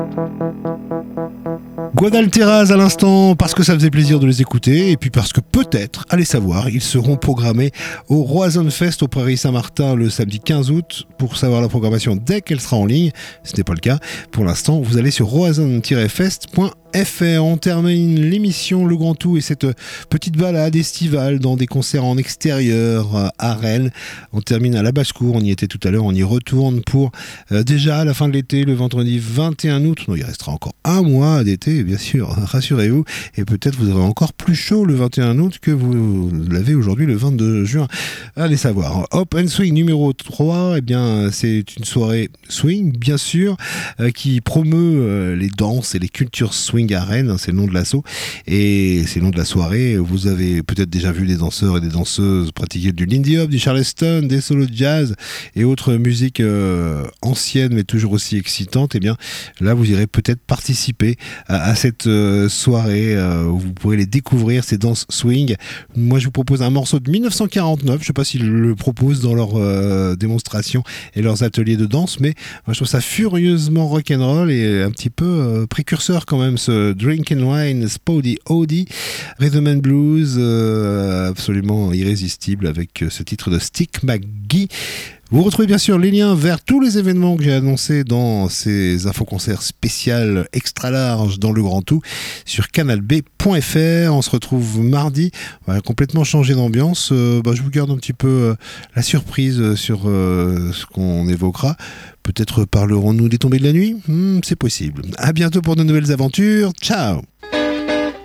Guadalteras à l'instant, parce que ça faisait plaisir de les écouter, et puis parce que peut-être, allez savoir, ils seront programmés au Roazhon Fest au Prairies Saint-Martin le samedi 15 août. Pour savoir la programmation dès qu'elle sera en ligne, ce n'est pas le cas pour l'instant, vous allez sur roazhon-fest.fr. On termine l'émission Le Grand Tout et cette petite balade estivale dans des concerts en extérieur à Rennes. On termine à la Basse-Cour, on y était tout à l'heure, on y retourne pour déjà à la fin de l'été, le vendredi 21 août. Non, il restera encore un mois d'été, bien sûr, rassurez-vous, et peut-être vous aurez encore plus chaud le 21 août que vous l'avez aujourd'hui le 22 juin. Allez savoir. Hop and Swing numéro 3, eh bien, c'est une soirée swing, bien sûr, qui promeut les danses et les cultures swing à Rennes, c'est le nom de l'assaut et c'est le nom de la soirée. Vous avez peut-être déjà vu des danseurs et des danseuses pratiquer du Lindy Hop, du Charleston, des solos de jazz et autres musiques anciennes mais toujours aussi excitantes. Et bien là vous irez peut-être participer à cette soirée où vous pourrez les découvrir, ces danses swing. Moi je vous propose un morceau de 1949, je sais pas s'ils le proposent dans leurs démonstrations et leurs ateliers de danse, mais moi je trouve ça furieusement rock'n'roll et un petit peu précurseur quand même, ce Drink and Wine Spody Odie, Rhythm and Blues, absolument irrésistible avec ce titre de Stick McGee. Vous retrouvez bien sûr les liens vers tous les événements que j'ai annoncés dans ces infoconcerts spéciales extra larges dans le Grand Tout sur canalb.fr. On se retrouve mardi, complètement changé d'ambiance. Je vous garde un petit peu la surprise sur ce qu'on évoquera. Peut-être parlerons-nous des tombées de la nuit ? C'est possible. À bientôt pour de nouvelles aventures. Ciao!